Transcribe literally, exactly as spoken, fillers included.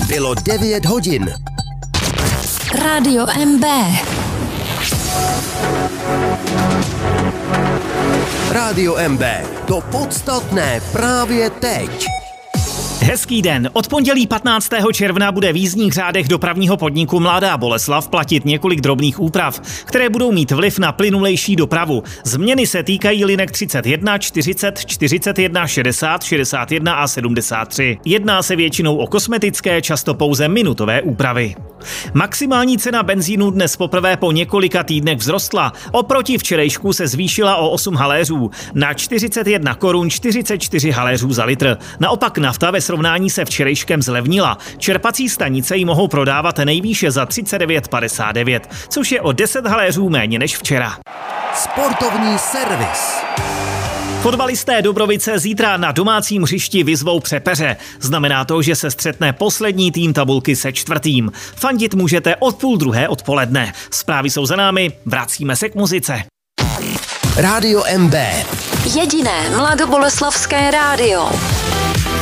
Bylo devět hodin. Rádio M B. Rádio M B. To podstatné právě teď. Hezký den. Od pondělí patnáctého června bude v jízdních řádech dopravního podniku Mladá Boleslav platit několik drobných úprav, které budou mít vliv na plynulejší dopravu. Změny se týkají linek třicet jedna, čtyřicet, čtyřicet jedna, šedesát, šedesát jedna a sedmdesát tři. Jedná se většinou o kosmetické, často pouze minutové úpravy. Maximální cena benzínu dnes poprvé po několika týdnech vzrostla. Oproti včerejšku se zvýšila o osm haléřů na čtyřicet jedna korun čtyřicet čtyři haléřů za litr. Naopak nafta ve srovnání se včerejškem zlevnila. Čerpací stanice ji mohou prodávat nejvýše za třicet devět padesát devět, což je o deset haléřů méně než včera. Sportovní servis. Fotbalisté Dobrovice zítra na domácím hřišti vyzvou Přepeře. Znamená to, že se střetne poslední tým tabulky se čtvrtým. Fandit můžete od půl druhé odpoledne. Zprávy jsou za námi, vracíme se k muzice. Rádio M B. Jediné mladoboleslavské rádio.